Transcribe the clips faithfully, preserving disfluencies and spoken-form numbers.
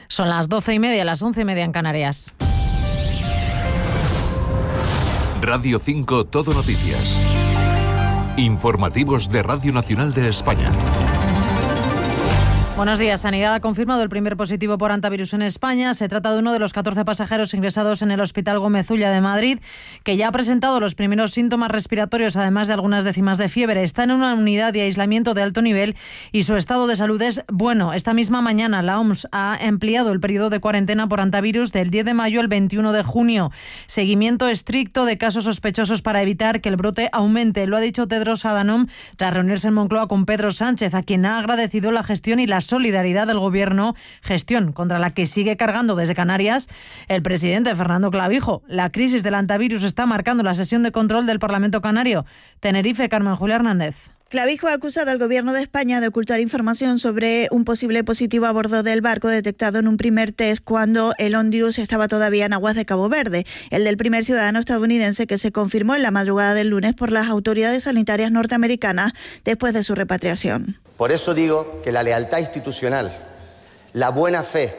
Son las doce y media, las once y media en Canarias. Radio cinco Todo Noticias. Informativos de Radio Nacional de España. Buenos días. Sanidad ha confirmado el primer positivo por hantavirus en España. Se trata de uno de los catorce pasajeros ingresados en el Hospital Gómez Ulla de Madrid, que ya ha presentado los primeros síntomas respiratorios, además de algunas décimas de fiebre. Está en una unidad de aislamiento de alto nivel y su estado de salud es bueno. Esta misma mañana la O M S ha ampliado el periodo de cuarentena por hantavirus del diez de mayo al veintiuno de junio. Seguimiento estricto de casos sospechosos para evitar que el brote aumente. Lo ha dicho Tedros Adhanom tras reunirse en Moncloa con Pedro Sánchez, a quien ha agradecido la gestión y la solidaridad del Gobierno, gestión contra la que sigue cargando desde Canarias el presidente Fernando Clavijo. La crisis del hantavirus está marcando la sesión de control del Parlamento Canario. Tenerife, Carmen Julia Hernández. Clavijo ha acusado al Gobierno de España de ocultar información sobre un posible positivo a bordo del barco detectado en un primer test cuando el Ondius estaba todavía en aguas de Cabo Verde, el del primer ciudadano estadounidense que se confirmó en la madrugada del lunes por las autoridades sanitarias norteamericanas después de su repatriación. Por eso digo que la lealtad institucional, la buena fe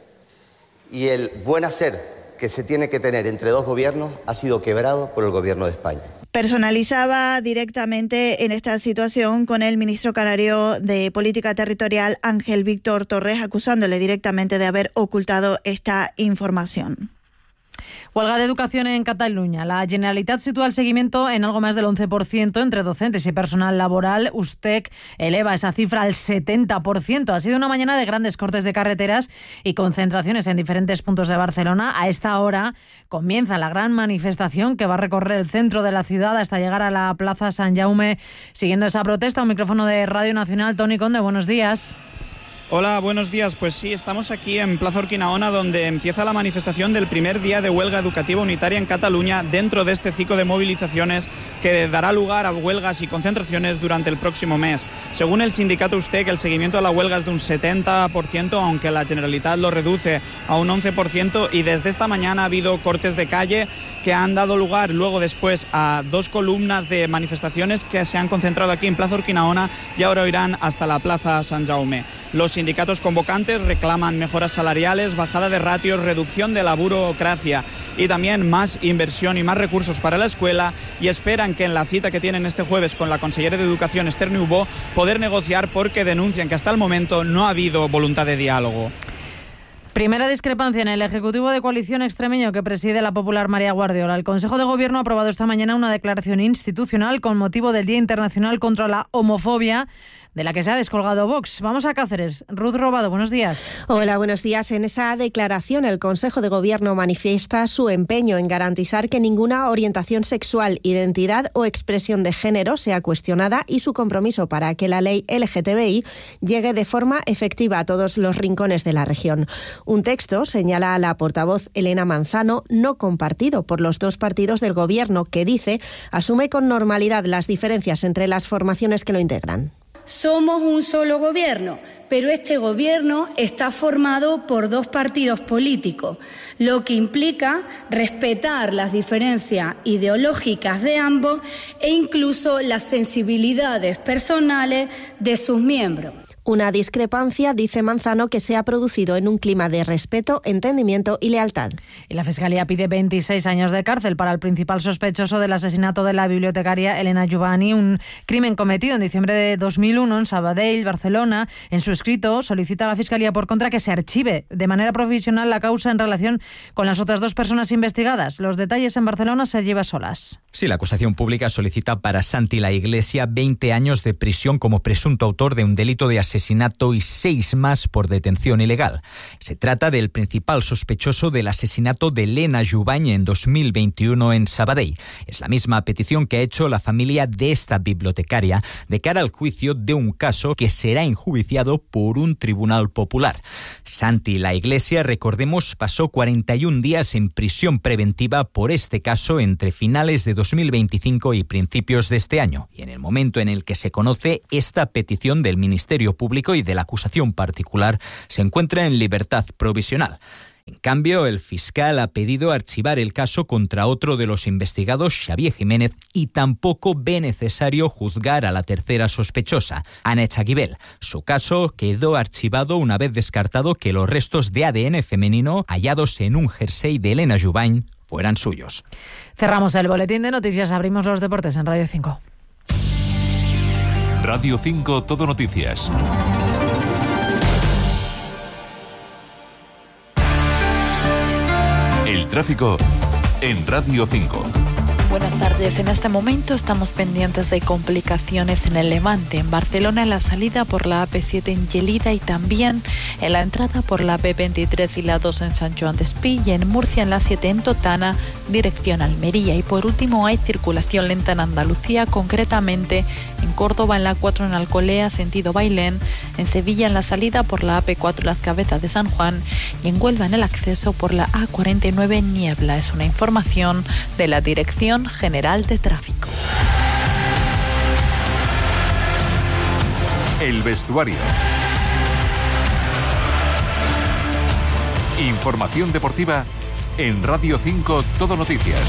y el buen hacer que se tiene que tener entre dos gobiernos ha sido quebrado por el Gobierno de España. Personalizaba directamente en esta situación con el ministro canario de Política Territorial, Ángel Víctor Torres, acusándole directamente de haber ocultado esta información. Huelga de educación en Cataluña. La Generalitat sitúa el seguimiento en algo más del once por ciento entre docentes y personal laboral. USTEC eleva esa cifra al setenta por ciento. Ha sido una mañana de grandes cortes de carreteras y concentraciones en diferentes puntos de Barcelona. A esta hora comienza la gran manifestación que va a recorrer el centro de la ciudad hasta llegar a la Plaza Sant Jaume. Siguiendo esa protesta, un micrófono de Radio Nacional. Toni Conde, buenos días. Hola, buenos días. Pues sí, estamos aquí en Plaza Urquinaona, donde empieza la manifestación del primer día de huelga educativa unitaria en Cataluña, dentro de este ciclo de movilizaciones que dará lugar a huelgas y concentraciones durante el próximo mes. Según el sindicato USTEC, el seguimiento a la huelga es de un setenta por ciento, aunque la Generalitat lo reduce a un once por ciento, y desde esta mañana ha habido cortes de calle que han dado lugar luego después a dos columnas de manifestaciones que se han concentrado aquí en Plaza Urquinaona y ahora irán hasta la Plaza Sant Jaume. Los sindicatos convocantes reclaman mejoras salariales, bajada de ratios, reducción de la burocracia y también más inversión y más recursos para la escuela, y esperan que en la cita que tienen este jueves con la consellera de Educación, Esther Niubó, poder negociar, porque denuncian que hasta el momento no ha habido voluntad de diálogo. Primera discrepancia en el Ejecutivo de Coalición extremeño que preside la popular María Guardiola. El Consejo de Gobierno ha aprobado esta mañana una declaración institucional con motivo del Día Internacional contra la Homofobia, de la que se ha descolgado Vox. Vamos a Cáceres. Ruth Robado, buenos días. Hola, buenos días. En esa declaración, el Consejo de Gobierno manifiesta su empeño en garantizar que ninguna orientación sexual, identidad o expresión de género sea cuestionada, y su compromiso para que la ley L G T B I llegue de forma efectiva a todos los rincones de la región. Un texto, señala la portavoz Elena Manzano, no compartido por los dos partidos del Gobierno, que dice asume con normalidad las diferencias entre las formaciones que lo integran. Somos un solo gobierno, pero este gobierno está formado por dos partidos políticos, lo que implica respetar las diferencias ideológicas de ambos e incluso las sensibilidades personales de sus miembros. Una discrepancia, dice Manzano, que se ha producido en un clima de respeto, entendimiento y lealtad. Y la Fiscalía pide veintiséis años de cárcel para el principal sospechoso del asesinato de la bibliotecaria Elena Juvany, un crimen cometido en diciembre de dos mil uno en Sabadell, Barcelona. En su escrito solicita a la Fiscalía por contra que se archive de manera provisional la causa en relación con las otras dos personas investigadas. Los detalles en Barcelona se lleva solas. Sí, la acusación pública solicita para Santi La Iglesia veinte años de prisión como presunto autor de un delito de asesinato asesinato y seis más por detención ilegal. Se trata del principal sospechoso del asesinato de Elena Juvany en dos mil veintiuno en Sabadell. Es la misma petición que ha hecho la familia de esta bibliotecaria de cara al juicio de un caso que será enjuiciado por un tribunal popular. Santi La Iglesia, recordemos, pasó cuarenta y un días en prisión preventiva por este caso entre finales de dos mil veinticinco y principios de este año. Y en el momento en el que se conoce esta petición del Ministerio Público y de la acusación particular, se encuentra en libertad provisional. En cambio, el fiscal ha pedido archivar el caso contra otro de los investigados, Xavier Jiménez, y tampoco ve necesario juzgar a la tercera sospechosa, Anna Echaguibel. Su caso quedó archivado una vez descartado que los restos de A D N femenino hallados en un jersey de Elena Jubain fueran suyos. Cerramos el boletín de noticias, abrimos los deportes en Radio cinco. Radio cinco Todo Noticias. El tráfico en Radio cinco. Buenas tardes. En este momento estamos pendientes de complicaciones en el Levante. En Barcelona, en la salida por la A P siete en Gelida y también en la entrada por la A P veintitrés y la dos en San Joan d'Espí, y en Murcia, en la siete en Totana, dirección Almería. Y por último, hay circulación lenta en Andalucía, concretamente en Córdoba, en la cuatro en Alcolea, sentido Bailén, en Sevilla, en la salida por la A P cuatro Las Cabezas de San Juan, y en Huelva, en el acceso por la A cuarenta y nueve en Niebla. Es una información de la Dirección General de Tráfico. El vestuario. Información deportiva en Radio cinco Todo Noticias.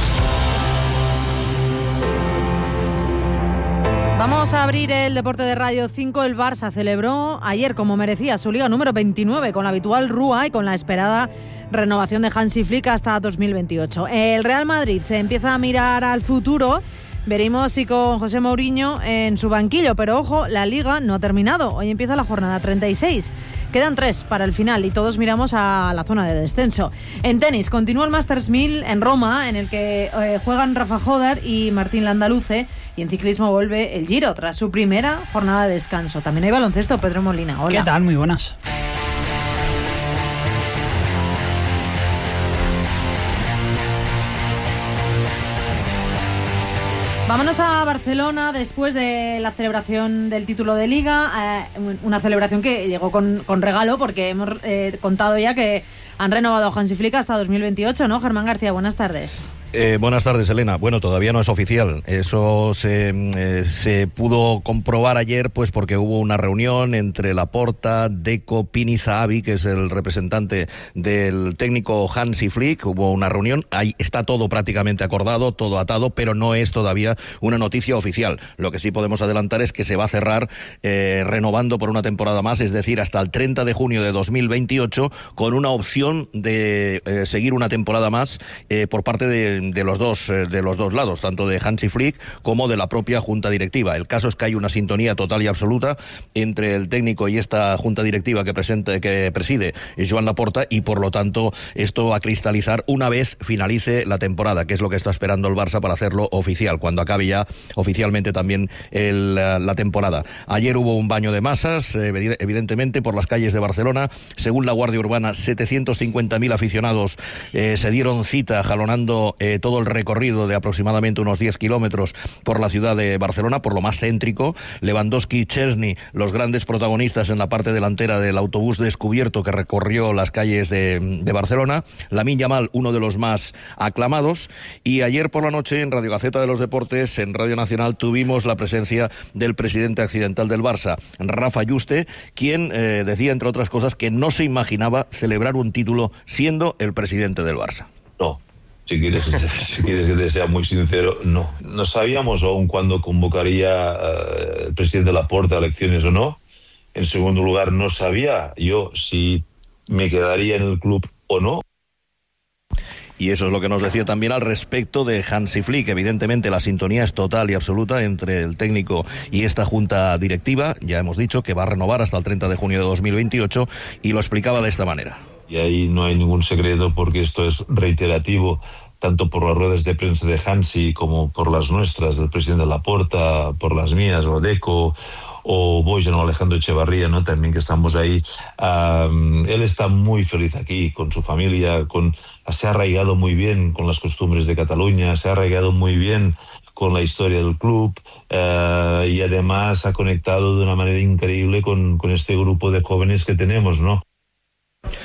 Vamos a abrir el deporte de Radio cinco. El Barça celebró ayer, como merecía, su liga número veintinueve con la habitual rúa y con la esperada renovación de Hansi Flick hasta dos mil veintiocho. El Real Madrid se empieza a mirar al futuro. Veremos si con José Mourinho en su banquillo, pero ojo, la Liga no ha terminado. Hoy empieza la jornada treinta y seis. Quedan tres para el final y todos miramos a la zona de descenso. En tenis, continúa el Masters mil en Roma, en el que eh, juegan Rafa Jodar y Martín Landaluce. Y en ciclismo vuelve el Giro tras su primera jornada de descanso. También hay baloncesto, Pedro Molina. Hola. ¿Qué tal? Muy buenas. Vámonos a Barcelona después de la celebración del título de Liga, eh, una celebración que llegó con, con regalo, porque hemos eh, contado ya que han renovado a Hansi Flick hasta dos mil veintiocho, ¿no? Germán García, buenas tardes. Eh, buenas tardes, Elena. Bueno, todavía no es oficial. Eso se, eh, se pudo comprobar ayer, pues porque hubo una reunión entre Laporta, Deco, Pini Zahavi, que es el representante del técnico Hansi Flick. Hubo una reunión, ahí está todo prácticamente acordado, todo atado, pero no es todavía una noticia oficial. Lo que sí podemos adelantar es que se va a cerrar eh, renovando por una temporada más, es decir, hasta el treinta de junio de dos mil veintiocho, con una opción de eh, seguir una temporada más eh, por parte de de los dos de los dos lados, tanto de Hansi Flick como de la propia junta directiva. El caso es que hay una sintonía total y absoluta entre el técnico y esta junta directiva que presenta, que preside Joan Laporta, y por lo tanto esto va a cristalizar una vez finalice la temporada, que es lo que está esperando el Barça para hacerlo oficial, cuando acabe ya oficialmente también el, la temporada. Ayer hubo un baño de masas, evidentemente, por las calles de Barcelona. Según la Guardia Urbana, setecientos cincuenta mil aficionados eh, se dieron cita jalonando eh, todo el recorrido de aproximadamente unos diez kilómetros por la ciudad de Barcelona, por lo más céntrico. Lewandowski y Chesney, los grandes protagonistas en la parte delantera del autobús descubierto que recorrió las calles de, de Barcelona. Lamine Yamal, uno de los más aclamados. Y ayer por la noche, en Radio Gaceta de los Deportes, en Radio Nacional, tuvimos la presencia del presidente accidental del Barça, Rafa Yuste, quien eh, decía, entre otras cosas, que no se imaginaba celebrar un título siendo el presidente del Barça. No. Si quieres, si quieres que te sea muy sincero, no. No sabíamos aún cuándo convocaría uh, el presidente Laporta a elecciones o no. En segundo lugar, no sabía yo si me quedaría en el club o no. Y eso es lo que nos decía también al respecto de Hansi Flick. Evidentemente la sintonía es total y absoluta entre el técnico y esta junta directiva. Ya hemos dicho que va a renovar hasta el treinta de junio de dos mil veintiocho, y lo explicaba de esta manera. Y ahí no hay ningún secreto, porque esto es reiterativo, tanto por las ruedas de prensa de Hansi como por las nuestras, del presidente Laporta, por las mías, o Deco, o Bojan o Alejandro Echevarría, ¿no? También que estamos ahí. Um, él está muy feliz aquí, con su familia, con, se ha arraigado muy bien con las costumbres de Cataluña, se ha arraigado muy bien con la historia del club, uh, y además ha conectado de una manera increíble con, con este grupo de jóvenes que tenemos, ¿no?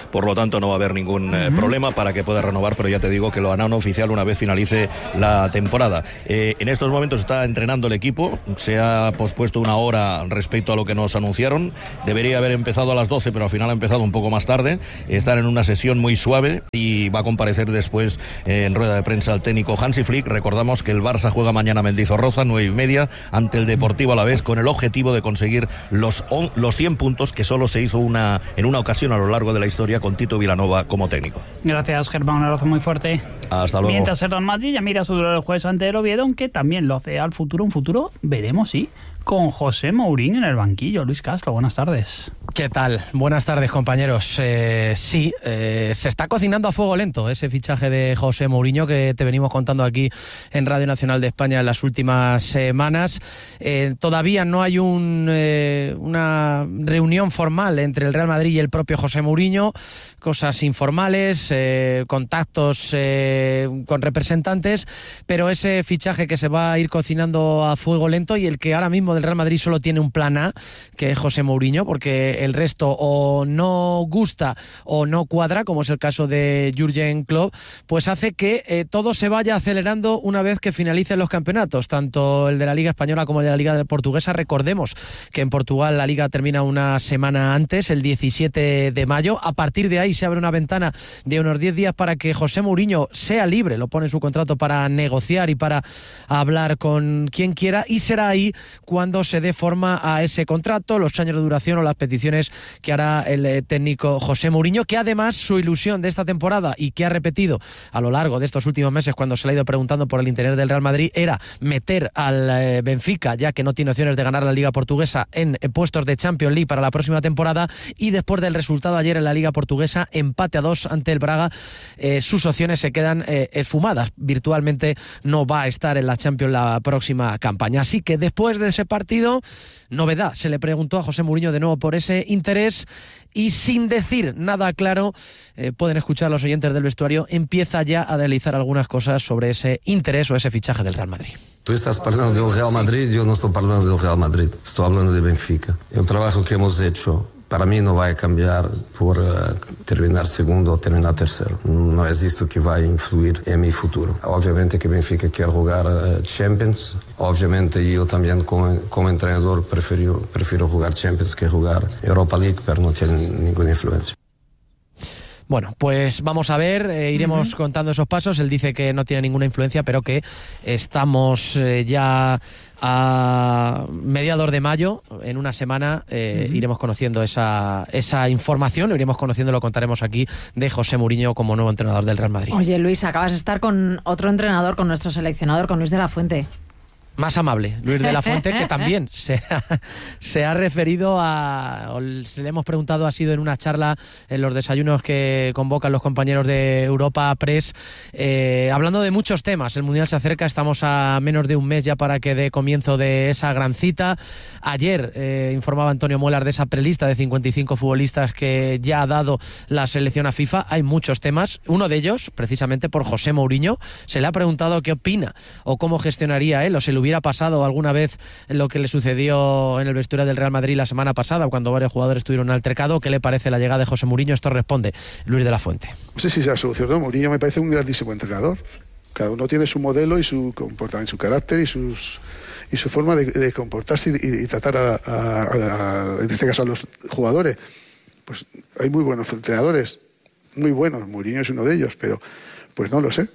por lo tanto no va a haber ningún eh, uh-huh. problema para que pueda renovar, pero ya te digo que lo hará oficial una vez finalice la temporada. Eh, en estos momentos está entrenando el equipo, se ha pospuesto una hora respecto a lo que nos anunciaron, debería haber empezado a las doce, pero al final ha empezado un poco más tarde, están en una sesión muy suave y va a comparecer después eh, en rueda de prensa el técnico Hansi Flick. Recordamos que el Barça juega mañana a Mendizorroza, nueve y media, ante el Deportivo Alavés, con el objetivo de conseguir los, on, los cien puntos que solo se hizo una, en una ocasión a lo largo de la historia con Tito Vilanova como técnico. Gracias, Germán, un abrazo muy fuerte. Hasta luego. Mientras el Real Madrid ya mira su duelo el jueves ante el Oviedo, aunque también lo hace al futuro, un futuro, veremos, sí, con José Mourinho en el banquillo. Luis Castro, buenas tardes. ¿Qué tal? Buenas tardes, compañeros. Eh, sí, eh, se está cocinando a fuego lento ese fichaje de José Mourinho que te venimos contando aquí en Radio Nacional de España en las últimas semanas. Eh, todavía no hay un, eh, una reunión formal entre el Real Madrid y el propio José Mourinho, cosas informales, eh, contactos eh, con representantes, pero ese fichaje que se va a ir cocinando a fuego lento y el que ahora mismo del Real Madrid solo tiene un plan A, que es José Mourinho, porque el resto o no gusta o no cuadra, como es el caso de Jürgen Klopp, pues hace que eh, todo se vaya acelerando una vez que finalicen los campeonatos, tanto el de la Liga Española como el de la Liga Portuguesa. Recordemos que en Portugal la Liga termina una semana antes, el diecisiete de mayo. A partir de ahí se abre una ventana de unos diez días para que José Mourinho sea libre, lo pone en su contrato, para negociar y para hablar con quien quiera, y será ahí cuando se dé forma a ese contrato, los años de duración o las peticiones que hará el técnico José Mourinho, que además su ilusión de esta temporada y que ha repetido a lo largo de estos últimos meses cuando se le ha ido preguntando por el interés del Real Madrid era meter al eh, Benfica, ya que no tiene opciones de ganar la Liga Portuguesa, en, en puestos de Champions League para la próxima temporada. Y después del resultado ayer en la Liga Portuguesa, empate a dos ante el Braga, eh, sus opciones se quedan eh, esfumadas. Virtualmente no va a estar en la Champions la próxima campaña. Así que después de ese partido, novedad, se le preguntó a José Mourinho de nuevo por ese interés y sin decir nada claro, eh, pueden escuchar los oyentes del vestuario, empieza ya a deslizar algunas cosas sobre ese interés o ese fichaje del Real Madrid. Tú estás hablando del Real Madrid, yo no estoy hablando del Real Madrid, estoy hablando de Benfica. El trabajo que hemos hecho para mí no va a cambiar por uh, terminar segundo o terminar tercero. No es esto que va a influir en mi futuro. Obviamente que Benfica quiere jugar uh, Champions. Obviamente yo también como, como entrenador prefiero, prefiero jugar Champions que jugar Europa League, pero no tiene ninguna influencia. Bueno, pues vamos a ver, eh, iremos uh-huh. contando esos pasos. Él dice que no tiene ninguna influencia, pero que estamos eh, ya a mediados de mayo, en una semana eh, uh-huh. iremos conociendo esa, esa información, lo iremos conociendo, lo contaremos aquí, de José Mourinho como nuevo entrenador del Real Madrid. Oye, Luis, acabas de estar con otro entrenador, con nuestro seleccionador, con Luis de la Fuente. Más amable, Luis de la Fuente, que también se ha, se ha referido a, o se le hemos preguntado, ha sido en una charla en los desayunos que convocan los compañeros de Europa Press, eh, hablando de muchos temas. El Mundial se acerca, estamos a menos de un mes ya para que dé comienzo de esa gran cita. Ayer eh, informaba Antonio Muelas de esa prelista de cincuenta y cinco futbolistas que ya ha dado la selección a FIFA. Hay muchos temas, uno de ellos, precisamente por José Mourinho. Se le ha preguntado qué opina o cómo gestionaría él, o se le hubiera pasado alguna vez lo que le sucedió en el vestuario del Real Madrid la semana pasada, cuando varios jugadores tuvieron un altercado. ¿Qué le parece la llegada de José Mourinho? Esto responde Luis de la Fuente. No sé si se ha solucionado. Mourinho me parece un grandísimo entrenador. Cada uno tiene su modelo y su comportamiento, su carácter y sus y su forma de, de comportarse y, y tratar a, a, a, a, en este caso a los jugadores. Pues hay muy buenos entrenadores, muy buenos. Mourinho es uno de ellos, pero pues no lo sé.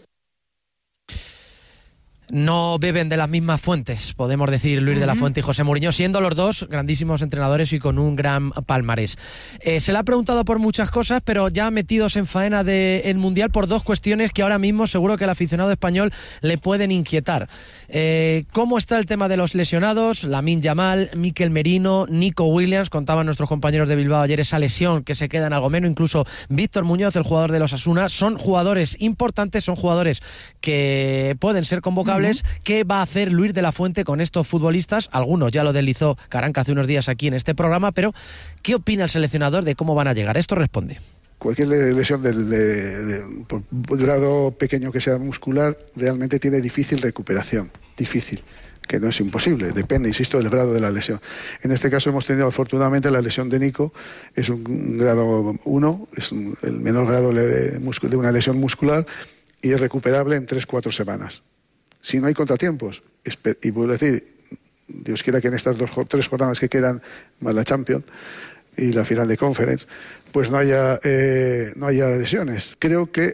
No beben de las mismas fuentes, podemos decir, Luis uh-huh. de la Fuente y José Mourinho, siendo los dos grandísimos entrenadores y con un gran palmarés. Eh, se le ha preguntado por muchas cosas, pero ya metidos en faena del Mundial por dos cuestiones que ahora mismo seguro que al aficionado español le pueden inquietar. Eh, ¿Cómo está el tema de los lesionados? Lamine Yamal, Mikel Merino, Nico Williams, contaban nuestros compañeros de Bilbao ayer esa lesión que se queda en algo menos, incluso Víctor Muñoz, el jugador de los Osasuna. Son jugadores importantes, son jugadores que pueden ser convocables. ¿Qué va a hacer Luis de la Fuente con estos futbolistas? Algunos ya lo deslizó Caranca hace unos días aquí en este programa, pero ¿qué opina el seleccionador de cómo van a llegar? Esto responde. Cualquier lesión de, de, de, por grado pequeño que sea muscular realmente tiene difícil recuperación, difícil. que no es imposible, depende, insisto, del grado de la lesión. En este caso hemos tenido afortunadamente la lesión de Nico, es un grado uno, es un, el menor grado de, de una lesión muscular y es recuperable en tres cuatro semanas. Si no hay contratiempos, y vuelvo a decir, Dios quiera que en estas dos, tres jornadas que quedan, más la Champions y la final de Conference, pues no haya, eh, no haya lesiones. Creo que